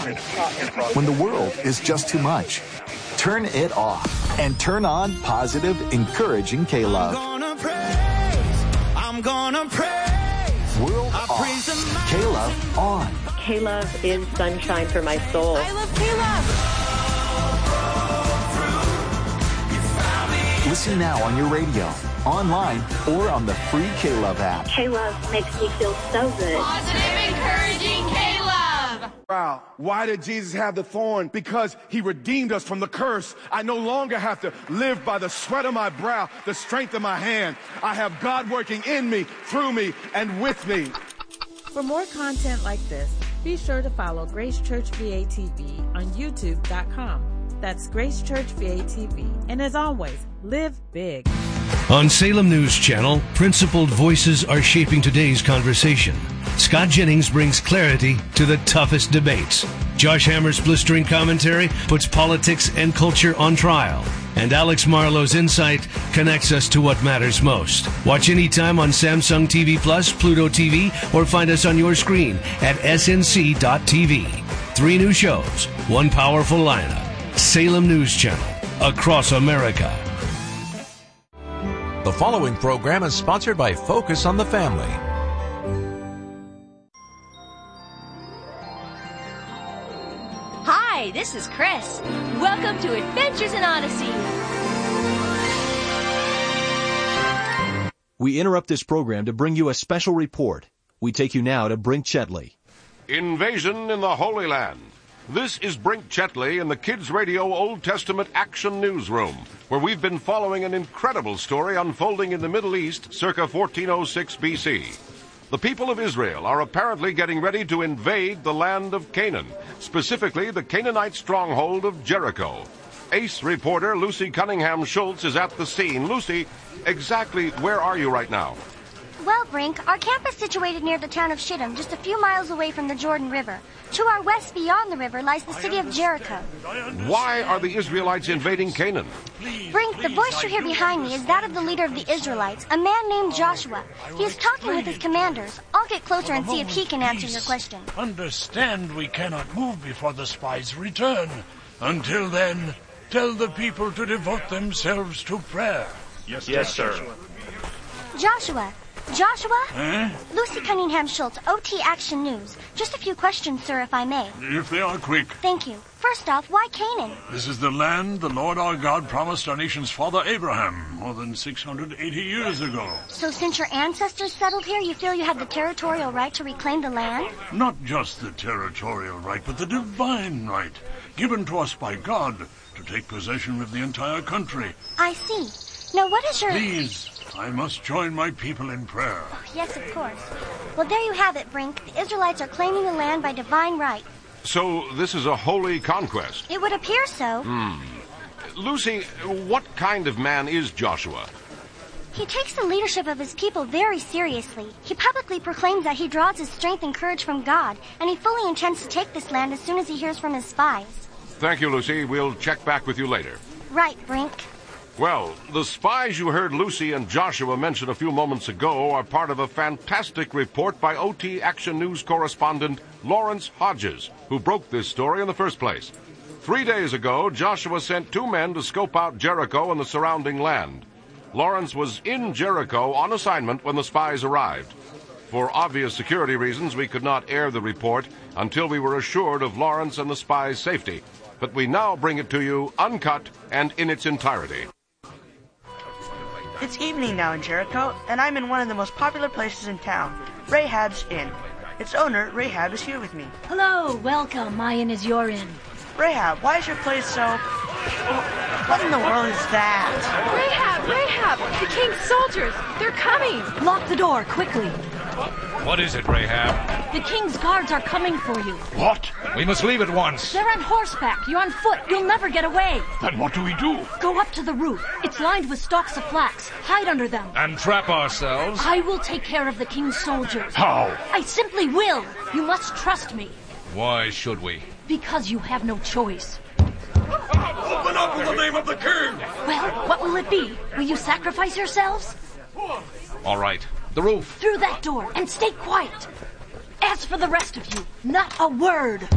When the world is just too much, turn it off and turn on positive, encouraging K-Love. I'm gonna praise. World off. K-Love on. K-Love is sunshine for my soul. I love K-Love. Listen now on your radio, online, or on the free K-Love app. K-Love makes me feel so good. Positive, encouraging K-Love. Wow. Why did Jesus have the thorn? Because he redeemed us from the curse. I no longer have to live by the sweat of my brow, the strength of my hand. I have God working in me, through me, and with me. For more content like this, be sure to follow Grace Church VATV on YouTube.com. That's Grace Church VATV. And as always, live big. On Salem News Channel, principled voices are shaping today's conversation. Scott Jennings brings clarity to the toughest debates. Josh Hammer's blistering commentary puts politics and culture on trial. And Alex Marlowe's insight connects us to what matters most. Watch anytime on Samsung TV Plus, Pluto TV, or find us on your screen at snc.tv. 3 new shows, 1 powerful lineup. Salem News Channel, across America. The following program is sponsored by Focus on the Family. Hi, this is Chris. Welcome to Adventures in Odyssey. We interrupt this program to bring you a special report. We take you now to Brink Chetley. Invasion in the Holy Land. This is Brink Chetley in the Kids Radio Old Testament Action Newsroom, where we've been following an incredible story unfolding in the Middle East circa 1406 BC. The people of Israel are apparently getting ready to invade the land of Canaan, specifically the Canaanite stronghold of Jericho. Ace reporter Lucy Cunningham Schultz is at the scene. Lucy, exactly where are you right now? Well, Brink, our camp is situated near the town of Shittim, just a few miles away from the Jordan River. To our west beyond the river lies the city of Jericho. Why are the Israelites invading Canaan? Brink, the voice you hear behind me is that of the leader of the Israelites, a man named Joshua. He is talking with his commanders. I'll get closer and see if he can answer your question. Understand we cannot move before the spies return. Until then, tell the people to devote themselves to prayer. Yes, sir. Joshua? Lucy Cunningham Schultz, OT Action News. Just a few questions, sir, if I may. If they are quick. Thank you. First off, why Canaan? This is the land the Lord our God promised our nation's father Abraham more than 680 years ago. So since your ancestors settled here, you feel you have the territorial right to reclaim the land? Not just the territorial right, but the divine right, given to us by God to take possession of the entire country. I see. Now what is your... Please. I must join my people in prayer. Oh, yes, of course. Well, there you have it, Brink. The Israelites are claiming the land by divine right. So this is a holy conquest? It would appear so. Lucy, what kind of man is Joshua? He takes the leadership of his people very seriously. He publicly proclaims that he draws his strength and courage from God, and he fully intends to take this land as soon as he hears from his spies. Thank you, Lucy. We'll check back with you later. Right, Brink. Well, the spies you heard Lucy and Joshua mention a few moments ago are part of a fantastic report by OT Action News correspondent Lawrence Hodges, who broke this story in the first place. 3 days ago, Joshua sent 2 men to scope out Jericho and the surrounding land. Lawrence was in Jericho on assignment when the spies arrived. For obvious security reasons, we could not air the report until we were assured of Lawrence and the spies' safety. But we now bring it to you uncut and in its entirety. It's evening now in Jericho, and I'm in one of the most popular places in town, Rahab's Inn. Its owner, Rahab, is here with me. Hello, welcome. My inn is your inn. Rahab, why is your place so... What in the world is that? Rahab! The king's soldiers! They're coming! Lock the door, quickly. What is it, Rahab? The king's guards are coming for you. What? We must leave at once. They're on horseback. You're on foot. You'll never get away. Then what do we do? Go up to the roof. It's lined with stalks of flax. Hide under them. And trap ourselves? I will take care of the king's soldiers. How? I simply will. You must trust me. Why should we? Because you have no choice. Open up in the name of the king! Well, what will it be? Will you sacrifice yourselves? All right. The roof. Through that door, and stay quiet. As for the rest of you, not a word.